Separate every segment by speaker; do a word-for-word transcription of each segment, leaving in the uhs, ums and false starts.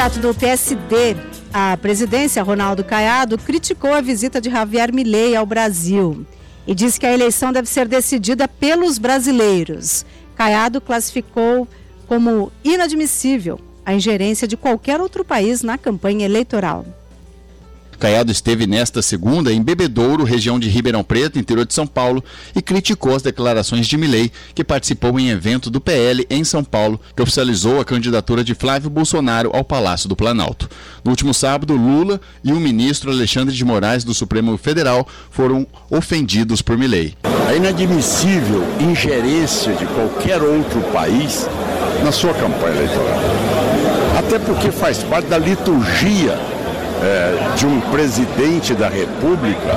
Speaker 1: Do P S D, a presidência, Ronaldo Caiado, criticou a visita de Javier Milei ao Brasil e disse que a eleição deve ser decidida pelos brasileiros. Caiado classificou como inadmissível a ingerência de qualquer outro país na campanha eleitoral.
Speaker 2: Caiado esteve nesta segunda em Bebedouro, região de Ribeirão Preto, interior de São Paulo, e criticou as declarações de Milei, que participou em evento do P L em São Paulo, que oficializou a candidatura de Flávio Bolsonaro ao Palácio do Planalto. No último sábado, Lula e o ministro Alexandre de Moraes do Supremo Federal foram ofendidos por Milei.
Speaker 3: É inadmissível ingerência de qualquer outro país na sua campanha eleitoral. Até porque faz parte da liturgia É, de um presidente da República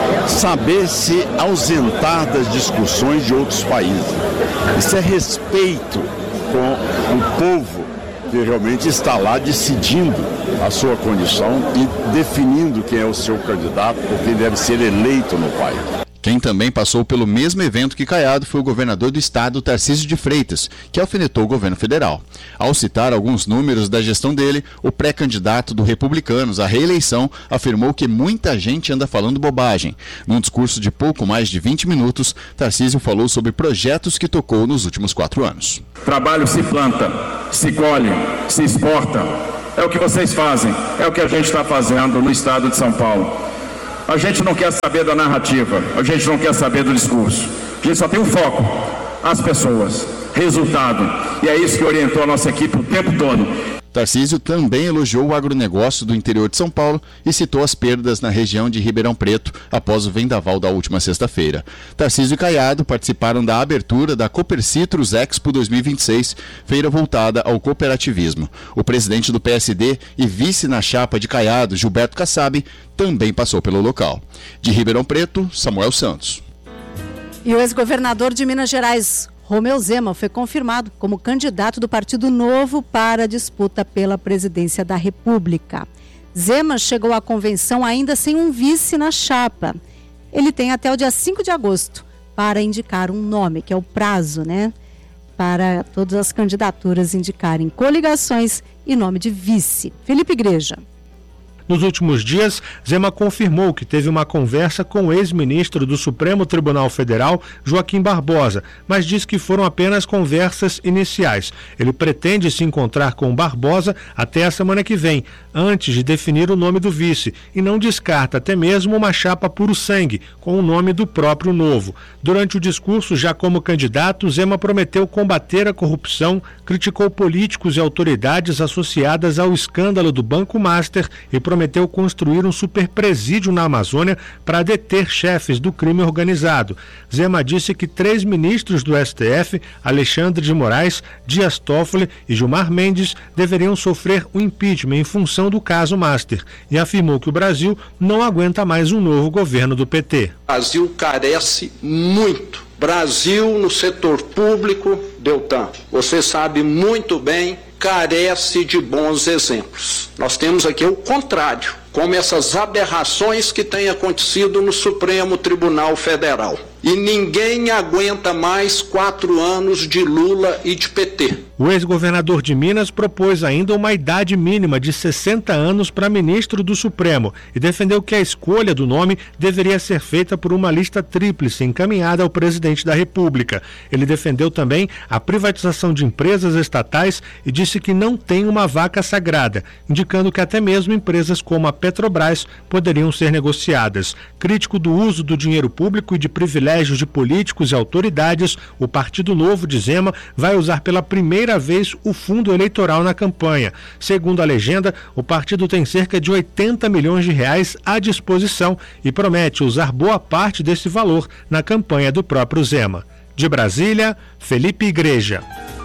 Speaker 3: saber se ausentar das discussões de outros países. Isso é respeito com o povo que realmente está lá decidindo a sua condição e definindo quem é o seu candidato ou quem deve ser eleito no país.
Speaker 2: Quem também passou pelo mesmo evento que Caiado foi o governador do estado, Tarcísio de Freitas, que alfinetou o governo federal. Ao citar alguns números da gestão dele, o pré-candidato do Republicanos à reeleição afirmou que muita gente anda falando bobagem. Num discurso de pouco mais de vinte minutos, Tarcísio falou sobre projetos que tocou nos últimos quatro anos.
Speaker 4: Trabalho se planta, se colhe, se exporta. É o que vocês fazem, é o que a gente está fazendo no estado de São Paulo. A gente não quer saber da narrativa, a gente não quer saber do discurso. A gente só tem um foco, as pessoas, resultado. E é isso que orientou a nossa equipe o tempo todo.
Speaker 2: Tarcísio também elogiou o agronegócio do interior de São Paulo e citou as perdas na região de Ribeirão Preto após o vendaval da última sexta-feira. Tarcísio e Caiado participaram da abertura da Copercitrus Expo dois mil e vinte e seis, feira voltada ao cooperativismo. O presidente do P S D e vice na chapa de Caiado, Gilberto Kassab, também passou pelo local. De Ribeirão Preto, Samuel Santos.
Speaker 1: E o ex-governador de Minas Gerais, Romeu Zema, foi confirmado como candidato do Partido Novo para a disputa pela presidência da República. Zema chegou à convenção ainda sem um vice na chapa. Ele tem até o dia cinco de agosto para indicar um nome, que é o prazo, né? Para todas as candidaturas indicarem coligações e nome de vice. Felipe Igreja.
Speaker 5: Nos últimos dias, Zema confirmou que teve uma conversa com o ex-ministro do Supremo Tribunal Federal, Joaquim Barbosa, mas disse que foram apenas conversas iniciais. Ele pretende se encontrar com Barbosa até a semana que vem, antes de definir o nome do vice, e não descarta até mesmo uma chapa puro sangue, com o nome do próprio Novo. Durante o discurso, já como candidato, Zema prometeu combater a corrupção, criticou políticos e autoridades associadas ao escândalo do Banco Master e prometeu prometeu construir um superpresídio na Amazônia para deter chefes do crime organizado. Zema disse que três ministros do S T F, Alexandre de Moraes, Dias Toffoli e Gilmar Mendes, deveriam sofrer o impeachment em função do caso Master e afirmou que o Brasil não aguenta mais um novo governo do P T.
Speaker 6: O Brasil carece muito. Brasil no setor público, Deltan, você sabe muito bem, carece de bons exemplos. Nós temos aqui o contrário, como essas aberrações que têm acontecido no Supremo Tribunal Federal. E ninguém aguenta mais quatro anos de Lula e de P T.
Speaker 5: O ex-governador de Minas propôs ainda uma idade mínima de sessenta anos para ministro do Supremo e defendeu que a escolha do nome deveria ser feita por uma lista tríplice encaminhada ao presidente da República. Ele defendeu também a privatização de empresas estatais e disse que não tem uma vaca sagrada, indicando que até mesmo empresas como a Petrobras poderiam ser negociadas. Crítico do uso do dinheiro público e de privilégios de políticos e autoridades, o Partido Novo de Zema vai usar pela primeira vez o fundo eleitoral na campanha. Segundo a legenda, o partido tem cerca de oitenta milhões de reais à disposição e promete usar boa parte desse valor na campanha do próprio Zema. De Brasília, Felipe Igreja.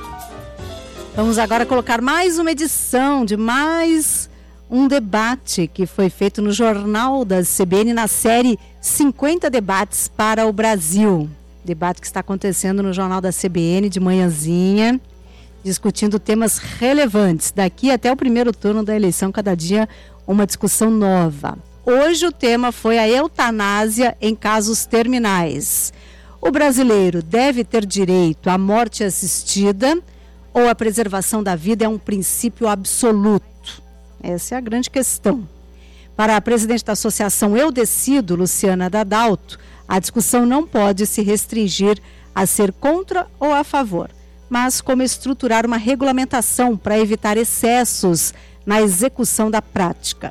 Speaker 1: Vamos agora colocar mais uma edição de mais um debate que foi feito no Jornal da C B N na série cinquenta Debates para o Brasil. Debate que está acontecendo no Jornal da C B N de manhãzinha, discutindo temas relevantes. Daqui até o primeiro turno da eleição, cada dia uma discussão nova. Hoje o tema foi a eutanásia em casos terminais. O brasileiro deve ter direito à morte assistida ou a preservação da vida é um princípio absoluto? Essa é a grande questão. Para a presidente da Associação Eu Decido, Luciana Dadalto, a discussão não pode se restringir a ser contra ou a favor, mas como estruturar uma regulamentação para evitar excessos na execução da prática.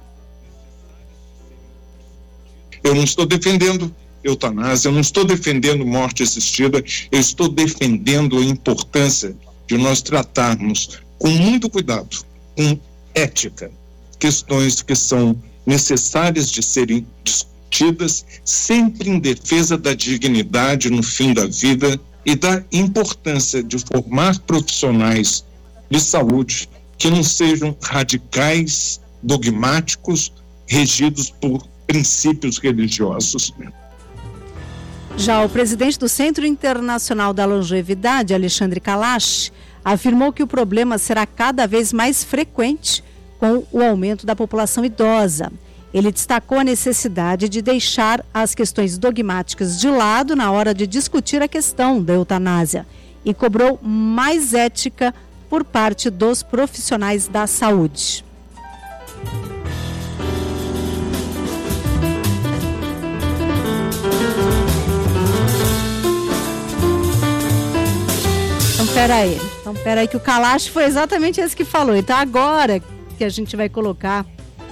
Speaker 7: Eu não estou defendendo eutanásia, eu não estou defendendo morte assistida, eu estou defendendo a importância de nós tratarmos com muito cuidado, com ética, questões que são necessárias de serem discutidas, sempre em defesa da dignidade no fim da vida e da importância de formar profissionais de saúde que não sejam radicais, dogmáticos, regidos por princípios religiosos.
Speaker 1: Já o presidente do Centro Internacional da Longevidade, Alexandre Kalash, afirmou que o problema será cada vez mais frequente com o aumento da população idosa. Ele destacou a necessidade de deixar as questões dogmáticas de lado na hora de discutir a questão da eutanásia e cobrou mais ética por parte dos profissionais da saúde. Então, peraí. Então, peraí que o Kalash foi exatamente esse que falou. Então, agora que a gente vai colocar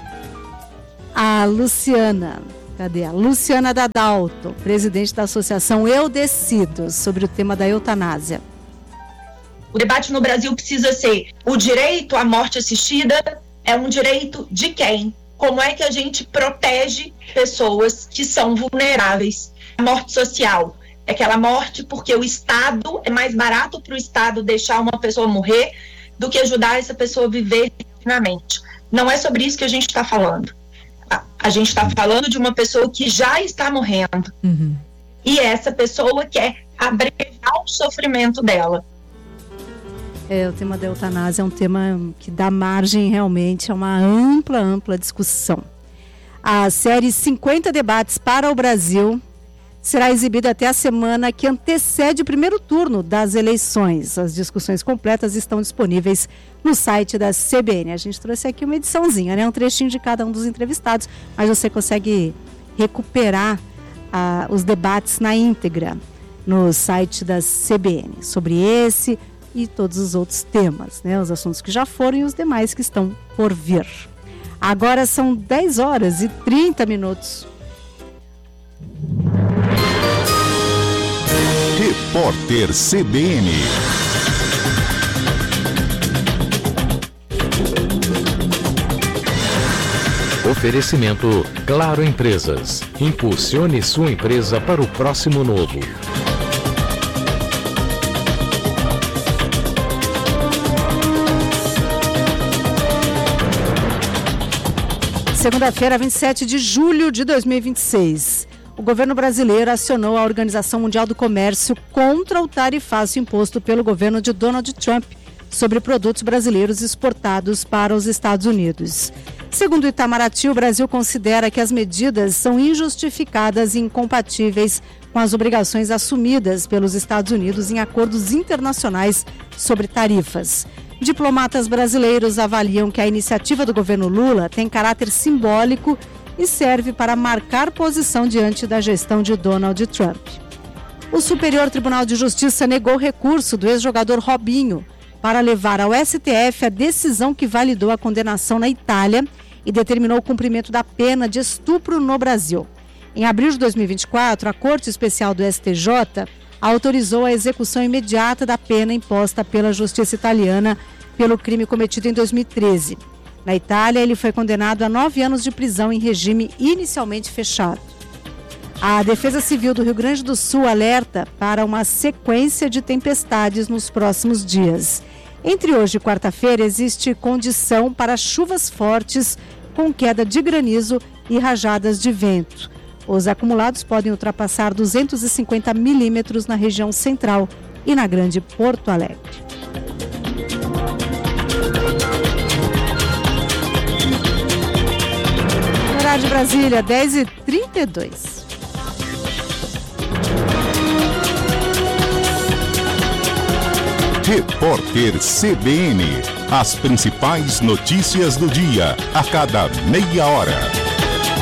Speaker 1: a Luciana, cadê? A Luciana Dadalto, presidente da Associação Eu Decido, sobre o tema da eutanásia.
Speaker 8: O debate no Brasil precisa ser: o direito à morte assistida é um direito de quem? Como é que a gente protege pessoas que são vulneráveis? A morte social é aquela morte porque o Estado, é mais barato para o Estado deixar uma pessoa morrer do que ajudar essa pessoa a viver dignamente. Não é sobre isso que a gente está falando. A, a gente está falando de uma pessoa que já está morrendo. Uhum. E essa pessoa quer abreviar o sofrimento dela.
Speaker 1: É, o tema da eutanásia é um tema que dá margem realmente a uma ampla, ampla discussão. A série cinquenta Debates para o Brasil será exibida até a semana que antecede o primeiro turno das eleições. As discussões completas estão disponíveis no site da C B N. A gente trouxe aqui uma ediçãozinha, né? Um trechinho de cada um dos entrevistados, mas você consegue recuperar ah, os debates na íntegra no site da C B N, sobre esse e todos os outros temas, né? Os assuntos que já foram e os demais que estão por vir. Agora são dez horas e trinta minutos.
Speaker 9: Repórter C B N. Oferecimento Claro Empresas. Impulsione sua empresa para o próximo novo.
Speaker 1: Segunda-feira, vinte e sete de julho de dois mil e vinte e seis. O governo brasileiro acionou a Organização Mundial do Comércio contra o tarifaço imposto pelo governo de Donald Trump sobre produtos brasileiros exportados para os Estados Unidos. Segundo o Itamaraty, o Brasil considera que as medidas são injustificadas e incompatíveis com as obrigações assumidas pelos Estados Unidos em acordos internacionais sobre tarifas. Diplomatas brasileiros avaliam que a iniciativa do governo Lula tem caráter simbólico e serve para marcar posição diante da gestão de Donald Trump. O Superior Tribunal de Justiça negou o recurso do ex-jogador Robinho para levar ao S T F a decisão que validou a condenação na Itália e determinou o cumprimento da pena de estupro no Brasil. Em abril de dois mil e vinte e quatro, a Corte Especial do S T J autorizou a execução imediata da pena imposta pela Justiça italiana pelo crime cometido em dois mil e treze. Na Itália, ele foi condenado a nove anos de prisão em regime inicialmente fechado. A Defesa Civil do Rio Grande do Sul alerta para uma sequência de tempestades nos próximos dias. Entre hoje e quarta-feira, existe condição para chuvas fortes com queda de granizo e rajadas de vento. Os acumulados podem ultrapassar duzentos e cinquenta milímetros na região central e na Grande Porto Alegre. Horário de Brasília, dez e trinta e dois.
Speaker 9: Repórter C B N.
Speaker 10: As principais notícias do dia, a cada meia hora.